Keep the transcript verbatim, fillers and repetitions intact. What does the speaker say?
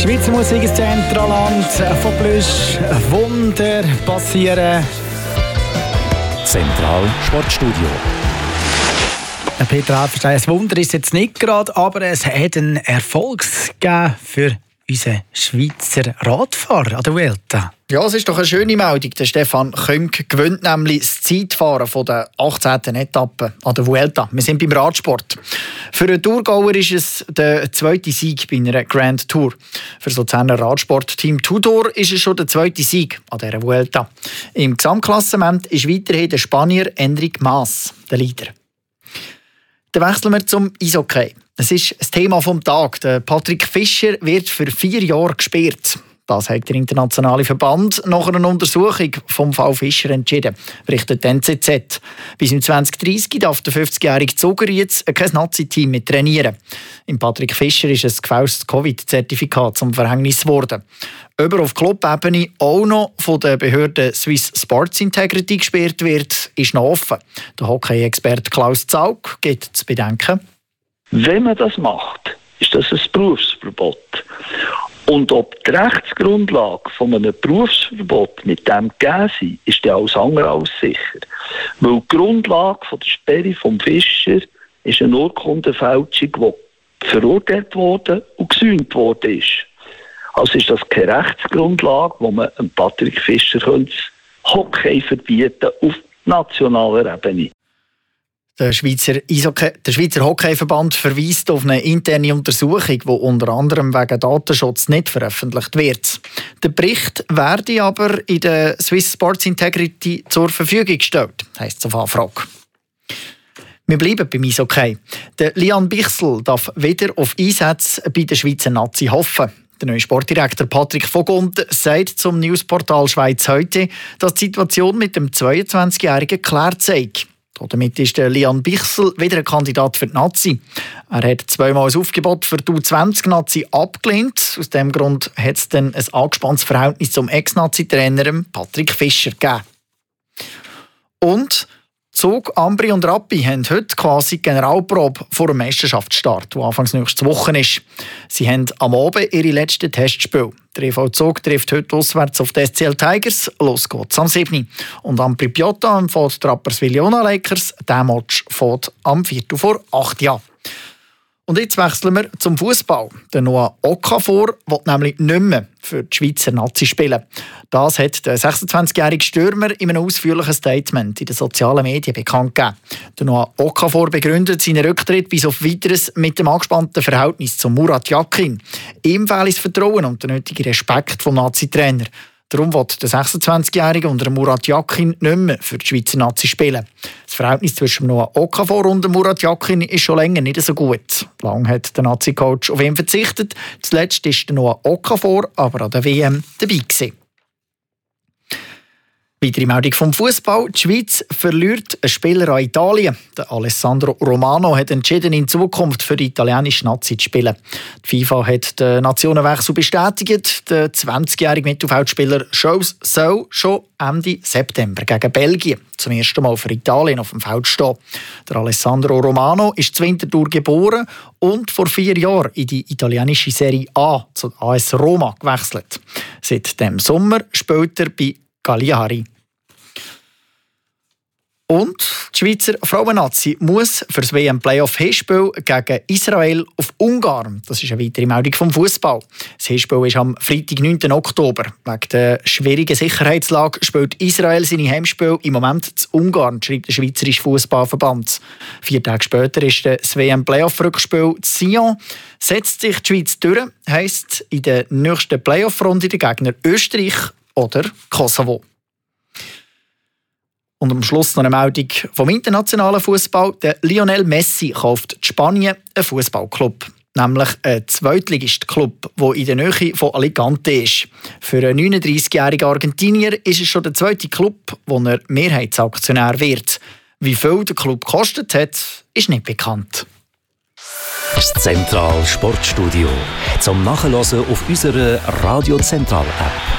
Schweizer Musik ist Zentraland. Von Plüsch Wunder passieren. Zentral Sportstudio. Peter Alfenstein, ein Wunder ist jetzt nicht gerade, aber es hat einen Erfolg gegeben für unseren Schweizer Radfahrer an der Vuelta. Ja, es ist doch eine schöne Meldung. Der Stefan Küng gewinnt nämlich das Zeitfahren von der achtzehnten Etappe an der Vuelta. Wir sind beim Radsport. Für einen Thurgauer ist es der zweite Sieg bei einer Grand Tour. Für das Luzerner Radsportteam Tudor ist es schon der zweite Sieg an dieser Vuelta. Im Gesamtklassement ist weiterhin der Spanier Enric Mas der Leader. Dann wechseln wir zum Eishockey. Es ist das Thema vom Tag. Der Patrick Fischer wird für vier Jahre gesperrt. Das hat der internationale Verband nach einer Untersuchung vom Fall Fischer entschieden, berichtet N Z Z. Bis im zwanzig dreißig darf der fünfzigjährige Zogerietz kein Nazi-Team mehr trainieren. Im Patrick Fischer ist ein gefälschtes Covid-Zertifikat zum Verhängnis geworden. Ob er auf Club-Ebene auch noch von der Behörde Swiss Sports Integrity gesperrt wird, ist noch offen. Der Hockey-Experte Klaus Zaug gibt zu bedenken. Wenn man das macht, ist das ein Berufsverbot. Und ob die Rechtsgrundlage von einem Berufsverbot mit dem gegeben ist, ist ja alles andere als sicher. Weil die Grundlage von der Sperre vom Fischer ist eine Urkundenfälschung, die verurteilt wurde und gesühnt worden ist. Also ist das keine Rechtsgrundlage, wo man einem Patrick Fischer das Hockey verbieten auf nationaler Ebene. Der Schweizer, Eishockey, der Schweizer Hockeyverband verweist auf eine interne Untersuchung, die unter anderem wegen Datenschutz nicht veröffentlicht wird. Der Bericht werde aber in der Swiss Sports Integrity zur Verfügung gestellt, heisst es auf Anfrage. Wir bleiben beim Eishockey. Der Lian Bichsel darf wieder auf Einsätze bei der Schweizer Nazi hoffen. Der neue Sportdirektor Patrick Vogonte sagt zum Newsportal Schweiz heute, dass die Situation mit dem zweiundzwanzigjährigen geklärt sei. Damit ist der Lian Bichsel wieder ein Kandidat für die Nazi. Er hat zweimal ein Aufgebot für die U zwanzig Nazi abgelehnt. Aus diesem Grund hat es dann ein angespanntes Verhältnis zum Ex-Nazi-Trainer Patrick Fischer gegeben. Und Zug, Ambri und Rappi haben heute quasi die Generalprobe vor dem Meisterschaftsstart, der anfangs nächste Woche ist. Sie haben am Abend ihre letzten Testspiele. Der E V Zug trifft heute auswärts auf die S C L Tigers. Los geht's am siebten Und Ampli Piotta fährt die Rapperswil-Jona Lakers. Der Match fährt am Viertel vor acht an. Und jetzt wechseln wir zum Fußball. Der Noah Okafor will nämlich nicht mehr für die Schweizer Nazi spielen. Das hat der sechsundzwanzigjährige Stürmer in einem ausführlichen Statement in den sozialen Medien bekannt gegeben. Der Noah Okafor begründet seinen Rücktritt bis auf Weiteres mit dem angespannten Verhältnis zu Murat Yakin. Ihm fehlt das Vertrauen und der nötige Respekt vom Nazi-Trainer. Darum will der sechsundzwanzigjährige unter Murat Yakin nicht mehr für die Schweizer Nazi spielen. Das Verhältnis zwischen Noah Okafor und Murat Yakin ist schon länger nicht so gut. Lange hat der Nazi-Coach auf ihn verzichtet. Zuletzt war der Noah Okafor aber an der W M dabei gewesen. Weitere Meldung vom Fußball: Die Schweiz verliert einen Spieler an Italien. Der Alessandro Romano hat entschieden, in Zukunft für die italienische Nazi zu spielen. Die FIFA hat den Nationenwechsel bestätigt. Der zwanzigjährige Mittelfeldspieler soll schon Ende September gegen Belgien zum ersten Mal für Italien auf dem Feld stehen. Der Alessandro Romano ist zu Winterthur geboren und vor vier Jahren in die italienische Serie A zu A S Roma gewechselt. Seit dem Sommer spielt er bei Cagliari. Und die Schweizer Frauennazi muss für das W M-Playoff-Hinspiel gegen Israel auf Ungarn. Das ist eine weitere Meldung vom Fußball. Das Hinspiel ist am Freitag, neunten Oktober. Wegen der schwierigen Sicherheitslage spielt Israel seine Heimspiele im Moment zu Ungarn, schreibt der Schweizerische Fußballverband. Vier Tage später ist das W M-Playoff-Rückspiel zu Sion. Setzt sich die Schweiz durch, heisst in der nächsten Playoff-Runde der Gegner Österreich oder Kosovo. Und am Schluss noch eine Meldung vom internationalen Fußball. Der Lionel Messi kauft in Spanien einen Fußballclub. Nämlich einen Zweitligist-Club, der in der Nähe von Alicante ist. Für einen neununddreißigjährigen Argentinier ist es schon der zweite Club, wo er Mehrheitsaktionär wird. Wie viel der Club gekostet hat, ist nicht bekannt. Das Zentral Sportstudio zum Nachhören auf unserer Radio Zentral App.